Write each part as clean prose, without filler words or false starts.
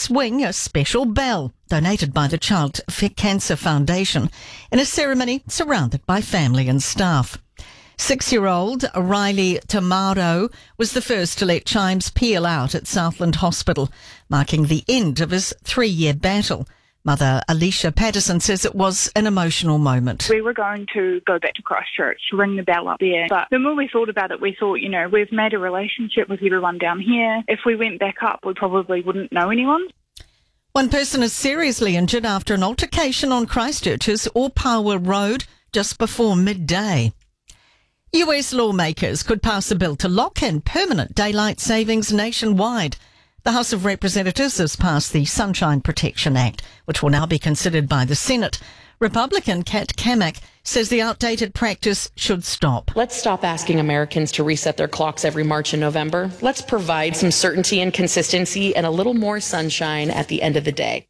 swing a special bell donated by the Child Cancer Foundation in a ceremony surrounded by family and staff. 6-year-old Riley Tamaro was the first to let chimes peal out at Southland Hospital, marking the end of his 3-year battle. Mother Alicia Patterson says it was an emotional moment. We were going to go back to Christchurch, ring the bell up there. But the more we thought about it, we thought, we've made a relationship with everyone down here. If we went back up, we probably wouldn't know anyone. One person is seriously injured after an altercation on Christchurch's Opawa Road just before midday. US lawmakers could pass a bill to lock in permanent daylight savings nationwide. The House of Representatives has passed the Sunshine Protection Act, which will now be considered by the Senate. Republican Kat Cammack says the outdated practice should stop. Let's stop asking Americans to reset their clocks every March and November. Let's provide some certainty and consistency and a little more sunshine at the end of the day.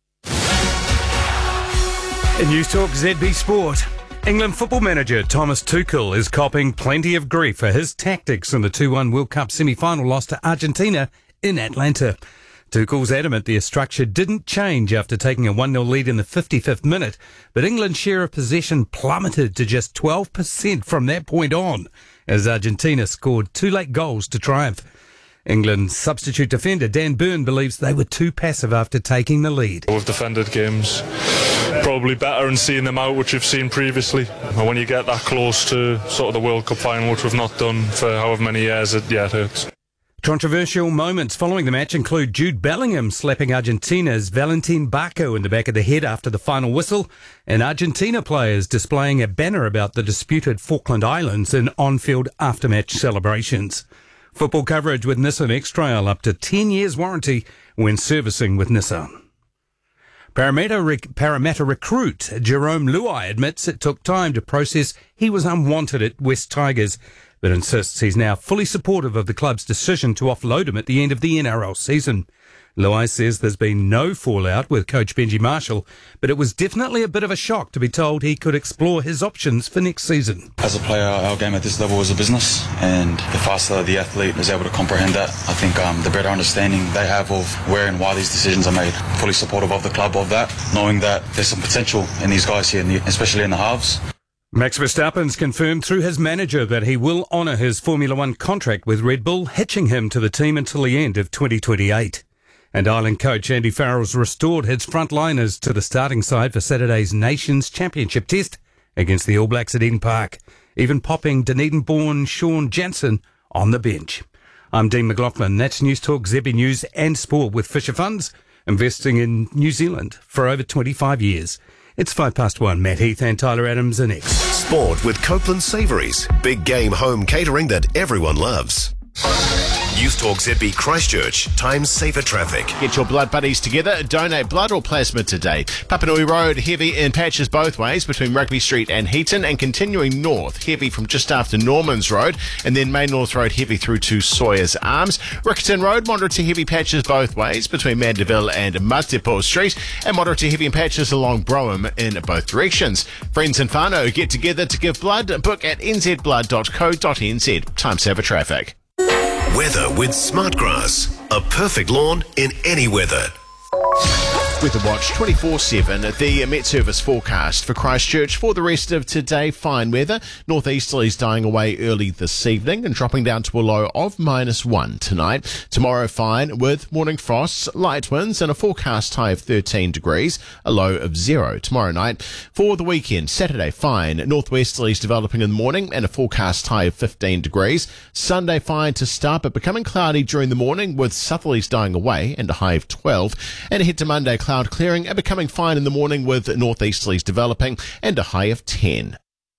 In News Talk ZB Sport, England football manager Thomas Tuchel is copping plenty of grief for his tactics in the 2-1 World Cup semi-final loss to Argentina in Atlanta. Tuchel's adamant the structure didn't change after taking a 1-0 lead in the 55th minute, but England's share of possession plummeted to just 12% from that point on, as Argentina scored 2 late goals to triumph. England's substitute defender Dan Burn believes they were too passive after taking the lead. We've defended games probably better and seeing them out, which we've seen previously. And when you get that close to sort of the World Cup final, which we've not done for however many years, it hurts. Controversial moments following the match include Jude Bellingham slapping Argentina's Valentin Barco in the back of the head after the final whistle, and Argentina players displaying a banner about the disputed Falkland Islands in on-field after-match celebrations. Football coverage with Nissan X-Trail, up to 10 years warranty when servicing with Nissan. Parramatta recruit Jerome Luai admits it took time to process he was unwanted at West Tigers, but insists he's now fully supportive of the club's decision to offload him at the end of the NRL season. Luai says there's been no fallout with coach Benji Marshall, but it was definitely a bit of a shock to be told he could explore his options for next season. As a player, our game at this level is a business, and the faster the athlete is able to comprehend that, I think the better understanding they have of where and why these decisions are made. Fully supportive of the club of that, knowing that there's some potential in these guys here, especially in the halves. Max Verstappen's confirmed through his manager that he will honour his Formula One contract with Red Bull, hitching him to the team until the end of 2028. And Ireland coach Andy Farrell's restored his frontliners to the starting side for Saturday's Nations Championship test against the All Blacks at Eden Park, even popping Dunedin-born Sean Jansen on the bench. I'm Dean McLaughlin. That's News Talk, ZB News and Sport with Fisher Funds, investing in New Zealand for over 25 years. It's 1:05. Matt Heath and Tyler Adams are next. Sport with Copeland Savouries. Big game home catering that everyone loves. News Talk ZB Christchurch. Time saver traffic. Get your blood buddies together. Donate blood or plasma today. Papanui Road, heavy in patches both ways between Rugby Street and Heaton, and continuing north, heavy from just after Normans Road, and then Main North Road, heavy through to Sawyers Arms. Rickerton Road, moderate to heavy patches both ways between Mandeville and Mudtepo Street, and moderate to heavy in patches along Brougham in both directions. Friends and whānau get together to give blood. Book at nzblood.co.nz. Time saver traffic. Weather with Smartgrass. A perfect lawn in any weather. Weather Watch 24/7, the Met Service forecast for Christchurch for the rest of today. Fine weather. Northeasterlies dying away early this evening and dropping down to a low of -1 tonight. Tomorrow fine with morning frosts, light winds and a forecast high of 13 degrees, a low of 0 tomorrow night. For the weekend, Saturday fine, northwesterlies developing in the morning and a forecast high of 15 degrees. Sunday fine to start but becoming cloudy during the morning with southerlies dying away and a high of 12. And ahead to Monday, cloud clearing and becoming fine in the morning with northeasterlies developing and a high of 10.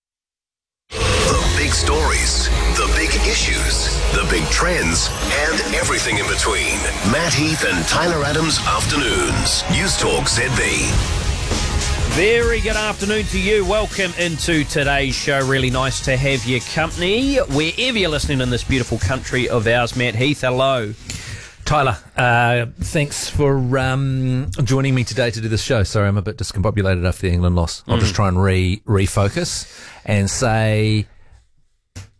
The big stories, the big issues, the big trends, and everything in between. Matt Heath and Tyler Adams Afternoons. News Talk ZB. Very good afternoon to you. Welcome into today's show. Really nice to have your company wherever you're listening in this beautiful country of ours. Matt Heath, hello. Tyler, thanks for joining me today to do this show. Sorry, I'm a bit discombobulated after the England loss. I'll just try and refocus and say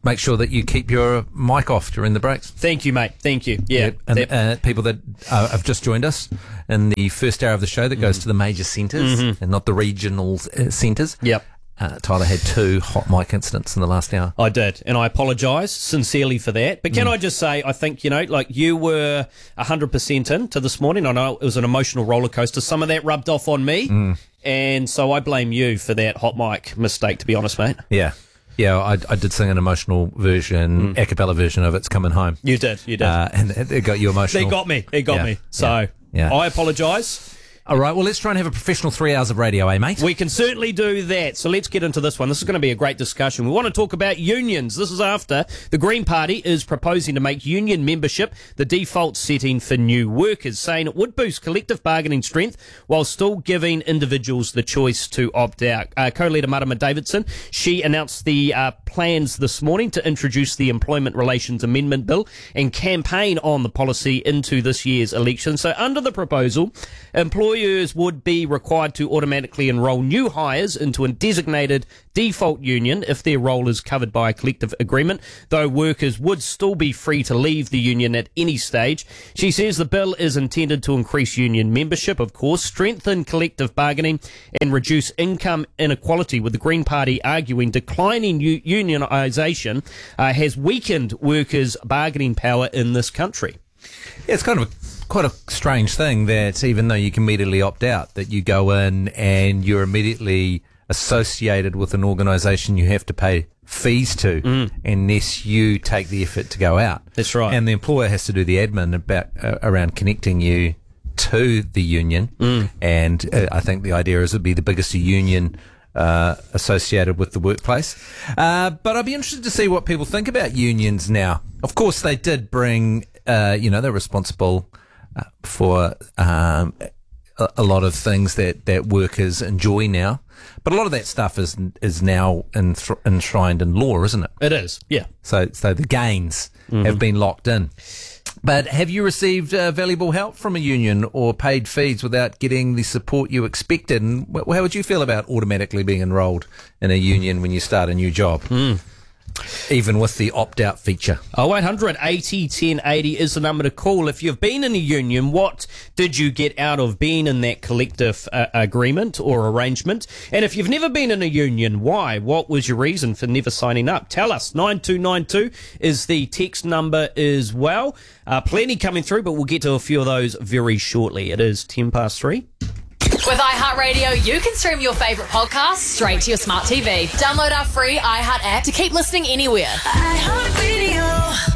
make sure that you keep your mic off during the breaks. Thank you, mate. Thank you. Yeah. And people that have just joined us in the first hour of the show that goes to the major centres and not the regional centres. Yep. Tyler had 2 hot mic incidents in the last hour. I did, and I apologise sincerely for that. But can I just say, I think, you were 100% into this morning. I know it was an emotional roller coaster. Some of that rubbed off on me, and so I blame you for that hot mic mistake, to be honest, mate. Yeah. Yeah, I did sing an emotional version, a cappella version of It's Coming Home. You did. And it got you emotional. It got me. So I apologise. All right, well, let's try and have a professional 3 hours of radio, mate? We can certainly do that. So let's get into this one. This is going to be a great discussion. We want to talk about unions. This is after the Green Party is proposing to make union membership the default setting for new workers, saying it would boost collective bargaining strength while still giving individuals the choice to opt out. Co-leader Marama Davidson, she announced the plans this morning to introduce the Employment Relations Amendment Bill and campaign on the policy into this year's election. So under the proposal, employers would be required to automatically enrol new hires into a designated default union if their role is covered by a collective agreement, though workers would still be free to leave the union at any stage. She says the bill is intended to increase union membership, of course, strengthen collective bargaining and reduce income inequality, with the Green Party arguing declining unionisation has weakened workers' bargaining power in this country. Yeah, it's kind of quite a strange thing that even though you can immediately opt out, that you go in and you're immediately associated with an organisation you have to pay fees to unless you take the effort to go out. That's right. And the employer has to do the admin around connecting you to the union. And I think the idea is it would be the biggest union associated with the workplace. But I'd be interested to see what people think about unions now. Of course, they did bring, they're responsible for a lot of things that workers enjoy now. But a lot of that stuff is now enshrined in law, isn't it? It is, yeah. So the gains have been locked in. But have you received valuable help from a union or paid fees without getting the support you expected? And how would you feel about automatically being enrolled in a union when you start a new job? Even with the opt-out feature. 0800 80 1080 is the number to call. If you've been in a union, what did you get out of being in that collective agreement or arrangement? And if you've never been in a union, why? What was your reason for never signing up? Tell us. 9292 is the text number as well. Plenty coming through, but we'll get to a few of those very shortly. It is 3:10. With iHeartRadio, you can stream your favourite podcasts straight to your smart TV. Download our free iHeart app to keep listening anywhere. iHeartRadio.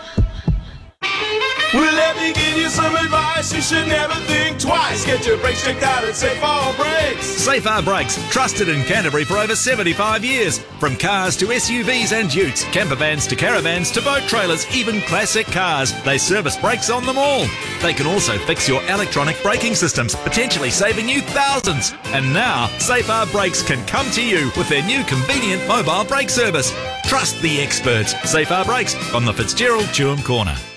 Well, let me give you some advice. You should never think twice. Get your brakes checked out at Safe-R Brakes. Safe-R Brakes, trusted in Canterbury for over 75 years. From cars to SUVs and utes, camper vans to caravans to boat trailers, even classic cars. They service brakes on them all. They can also fix your electronic braking systems, potentially saving you thousands. And now, Safe-R Brakes can come to you with their new convenient mobile brake service. Trust the experts. Safe-R Brakes on the Fitzgerald Tuam Corner.